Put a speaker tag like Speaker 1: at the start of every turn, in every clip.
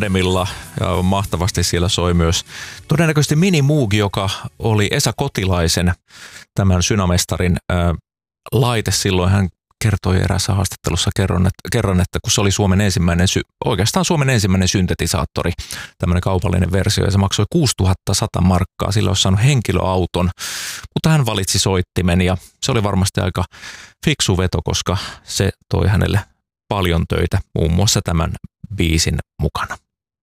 Speaker 1: tandemilla ja mahtavasti siellä soi myös todennäköisesti Mini Moog, joka oli Esa Kotilaisen, tämän Synamestarin laite silloin. Hän kertoi eräässä haastattelussa kerran, että kun se oli oikeastaan Suomen ensimmäinen syntetisaattori, tämmöinen kaupallinen versio, ja se maksoi 6100 markkaa, sillä olisi saanut henkilöauton, mutta hän valitsi soittimen, ja se oli varmasti aika fiksu veto, koska se toi hänelle paljon töitä, muun muassa tämän biisin mukana.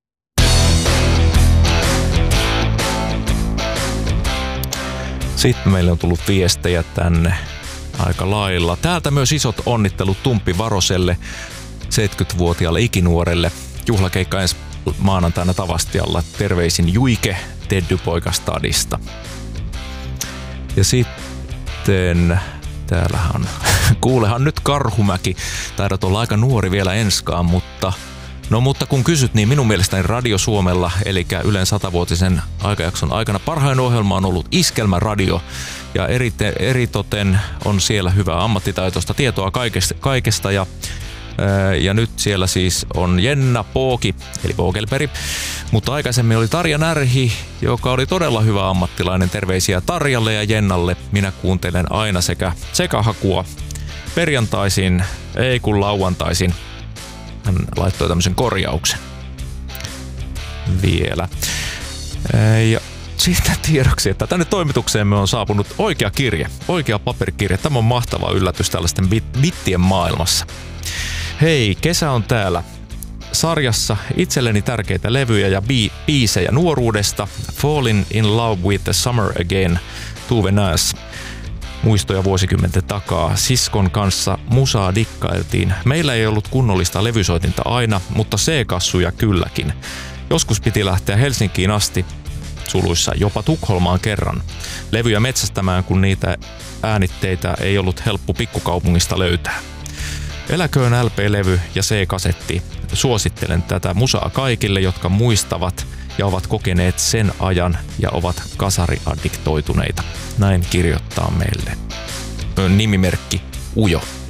Speaker 1: Sitten meille on tullut viestejä tänne aika lailla. Täältä myös isot onnittelut Tumppi Varoselle, 70-vuotiaalle ikinuorelle. Juhlakeikka ensi maanantaina Tavastialla. Terveisin Juike Teddy-poika Stadista. Ja sitten täällähän on, kuulehan nyt Karhumäki. Taidat olla aika nuori vielä enskaan, mutta kun kysyt, niin minun mielestäni Radio Suomella, eli Ylen 100-vuotisen aikajakson aikana parhain ohjelma on ollut Iskelmäradio. Ja eritoten on siellä hyvää ammattitaitoista tietoa kaikesta ja nyt siellä siis on Jenna Pooki, eli Pookelperi, mutta aikaisemmin oli Tarja Närhi, joka oli todella hyvä ammattilainen. Terveisiä Tarjalle ja Jennalle. Minä kuuntelen aina sekä sekahakua perjantaisin, ei kun lauantaisin. Hän laittoi tämmöisen korjauksen vielä. Ja sitten tiedoksi, että tänne toimitukseemme on saapunut oikea paperikirje. Tämä on mahtava yllätys tällaisten bittien maailmassa. Hei, kesä on täällä. Sarjassa itselleni tärkeitä levyjä ja biisejä nuoruudesta. Falling in Love with the Summer Again, Tuve Näs. Muistoja vuosikymmenten takaa. Siskon kanssa musaa dikkailtiin. Meillä ei ollut kunnollista levysoitinta aina, mutta C-kassuja kylläkin. Joskus piti lähteä Helsinkiin asti, suluissa jopa Tukholmaan kerran, levyjä metsästämään, kun niitä äänitteitä ei ollut helppo pikkukaupungista löytää. Eläköön LP-levy ja C-kasetti. Suosittelen tätä musaa kaikille, jotka muistavat ja ovat kokeneet sen ajan ja ovat kasariaddiktoituneita. Näin kirjoittaa meille nimimerkki Ujo.